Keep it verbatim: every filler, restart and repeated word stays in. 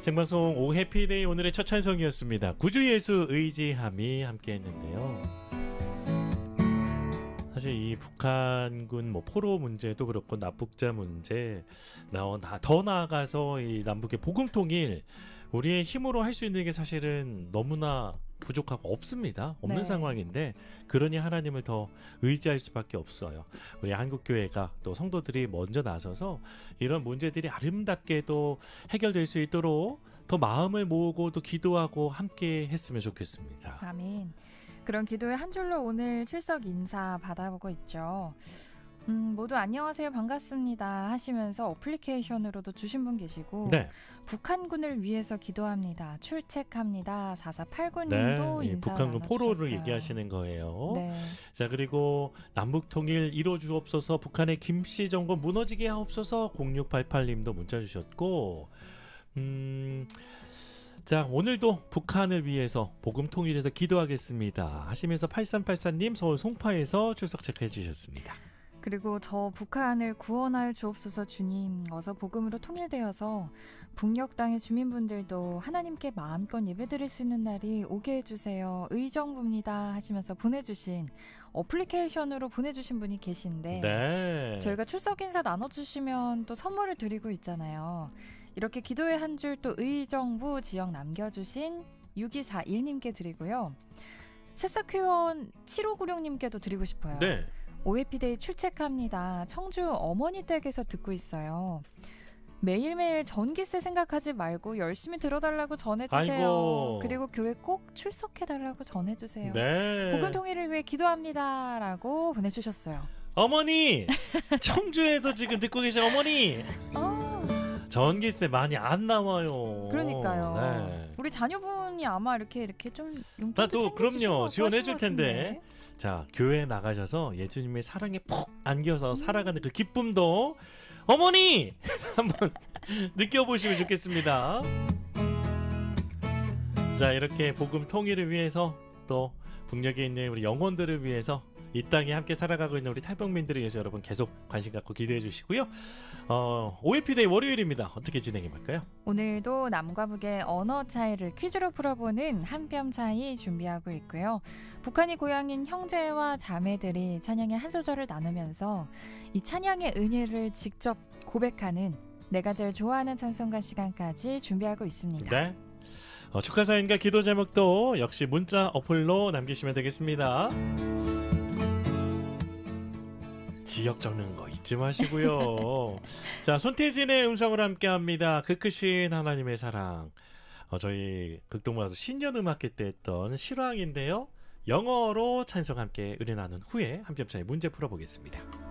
생방송 오 해피데이 오늘의 첫 찬송이었습니다. 구주예수 의지함이 함께 했는데요. 사실 이 북한군 뭐 포로 문제도 그렇고 납북자 문제, 더 나아가서 이 남북의 복음 통일, 우리의 힘으로 할 수 있는 게 사실은 너무나 부족하고 없습니다. 없는 네. 상황인데, 그러니 하나님을 더 의지할 수밖에 없어요. 우리 한국교회가 또 성도들이 먼저 나서서 이런 문제들이 아름답게도 해결될 수 있도록 더 마음을 모으고 또 기도하고 함께 했으면 좋겠습니다. 아멘. 그런 기도의 한 줄로 오늘 출석 인사 받아보고 있죠. 음, 모두 안녕하세요, 반갑습니다 하시면서 어플리케이션으로도 주신 분 계시고, 네. 북한군을 위해서 기도합니다, 출첵합니다 사사팔구 님도 네, 인사 북한군 나눠주셨어요. 포로를 얘기하시는 거예요. 네. 자, 그리고 남북통일 이뤄 주옵소서, 북한의 김씨 정권 무너지게 하옵소서, 공육팔팔 님도 문자 주셨고, 음... 자, 오늘도 북한을 위해서 복음 통일해서 기도하겠습니다 하시면서 팔삼팔사 님 서울 송파에서 출석 체크해 주셨습니다. 그리고 저 북한을 구원하여 주옵소서 주님, 어서 복음으로 통일되어서 북녘 땅의 주민분들도 하나님께 마음껏 예배드릴 수 있는 날이 오게 해주세요, 의정부입니다 하시면서 보내주신, 어플리케이션으로 보내주신 분이 계신데, 네. 저희가 출석 인사 나눠주시면 또 선물을 드리고 있잖아요. 이렇게 기도의 한 줄 또 의정부 지역 남겨주신 육이사일 님께 드리고요. 새싹회원 칠오구육 님께도 드리고 싶어요. 네. 오해피데이 출첵합니다. 청주 어머니 댁에서 듣고 있어요. 매일매일 전기세 생각하지 말고 열심히 들어달라고 전해주세요. 아이고. 그리고 교회 꼭 출석해달라고 전해주세요. 네. 복음 통일을 위해 기도합니다 라고 보내주셨어요. 어머니! 청주에서 지금 듣고 계신 어머니! 어. 전기세 많이 안 나와요. 그러니까요. 네. 우리 자녀분이 아마 이렇게 이렇게 좀 용돈도 나 또 챙겨주시고 그럼요, 지원해 하신 줄 것 텐데. 같은데. 자, 교회 나가셔서 예수님의 사랑에 푹 안겨서 음. 살아가는 그 기쁨도 어머니! 한번 느껴보시면 좋겠습니다. 자, 이렇게 복음 통일을 위해서, 또 북녘에 있는 우리 영혼들을 위해서, 이 땅에 함께 살아가고 있는 우리 탈북민들을 위해서 여러분 계속 관심 갖고 기도해 주시고요. 어, 오해피데이 월요일입니다. 어떻게 진행해 볼까요? 오늘도 남과 북의 언어 차이를 퀴즈로 풀어보는 한 뼘 차이 준비하고 있고요. 북한이 고향인 형제와 자매들이 찬양의 한 소절을 나누면서 이 찬양의 은혜를 직접 고백하는 내가 제일 좋아하는 찬송가 시간까지 준비하고 있습니다. 네. 어, 축하 사연과 기도 제목도 역시 문자 어플로 남기시면 되겠습니다. 지역 적는 거 잊지 마시고요. 자, 손태진의 음성으로 함께합니다. 그 크신 하나님의 사랑. 어, 저희 극동문화소 신년음악회 때 했던 실황인데요. 영어로 찬송 함께 은혜 나눈 후에 한 뼘 차이 문제 풀어보겠습니다.